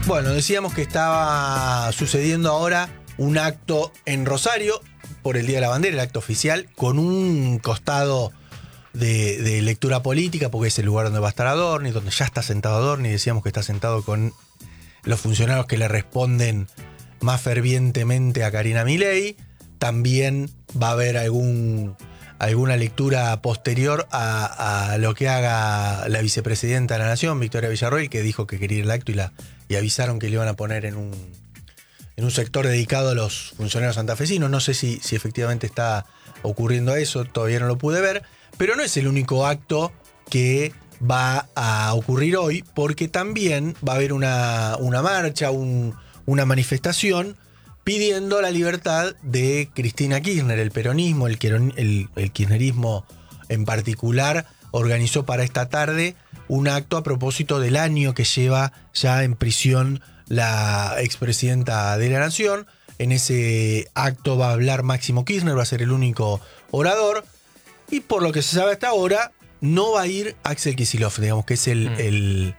Bueno, decíamos que estaba sucediendo ahora un acto en Rosario por el Día de la Bandera, el acto oficial, con un costado de lectura política, porque es el lugar donde va a estar Adorni, donde ya está sentado Adorni. Decíamos que está sentado con los funcionarios que le responden más fervientemente a Karina Milei. También va a haber alguna lectura posterior a lo que haga la vicepresidenta de la Nación, Victoria Villarroel, que dijo que quería ir al acto y avisaron que le iban a poner en un sector dedicado a los funcionarios santafesinos. No sé si efectivamente está ocurriendo eso, todavía no lo pude ver, pero no es el único acto que va a ocurrir hoy, porque también va a haber una marcha, una manifestación pidiendo la libertad de Cristina Kirchner. El peronismo, el kirchnerismo en particular, organizó para esta tarde un acto a propósito del año que lleva ya en prisión la expresidenta de la Nación. En ese acto va a hablar Máximo Kirchner, va a ser el único orador. Y por lo que se sabe hasta ahora, no va a ir Axel Kicillof, digamos que es el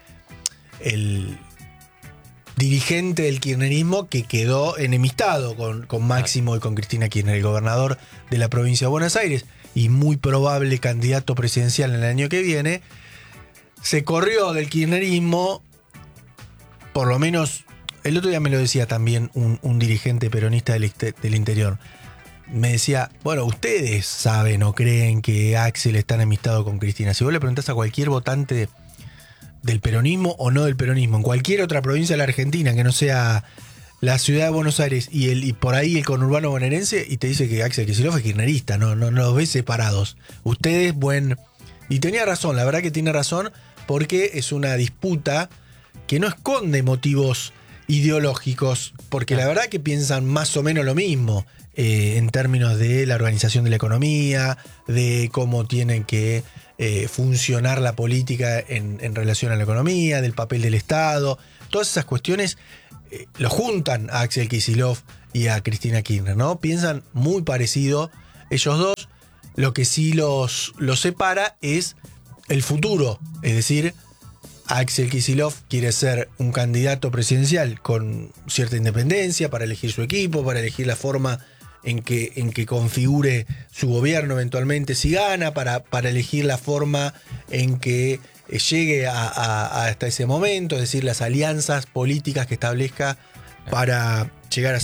dirigente del kirchnerismo que quedó enemistado con Máximo y con Cristina Kirchner, el gobernador de la provincia de Buenos Aires y muy probable candidato presidencial en el año que viene. Se corrió del kirchnerismo, por lo menos, el otro día me lo decía también un dirigente peronista del interior. Me decía, bueno, ustedes saben o creen que Axel está enemistado con Cristina. Si vos le preguntás a cualquier votante del peronismo o no del peronismo, en cualquier otra provincia de la Argentina que no sea la ciudad de Buenos Aires y por ahí el conurbano bonaerense, y te dice que Axel Kicillof es kirchnerista, no los ves separados. Ustedes, y tenía razón, la verdad que tiene razón, porque es una disputa que no esconde motivos ideológicos, porque la verdad que piensan más o menos lo mismo en términos de la organización de la economía, de cómo tienen que funcionar la política en relación a la economía, del papel del Estado. Todas esas cuestiones lo juntan a Axel Kicillof y a Cristina Kirchner, ¿no? Piensan muy parecido ellos dos. Lo que sí los separa es el futuro, es decir, Axel Kicillof quiere ser un candidato presidencial con cierta independencia para elegir su equipo, para elegir la forma en que configure su gobierno eventualmente si gana, para elegir la forma en que llegue hasta ese momento, es decir, las alianzas políticas que establezca para llegar a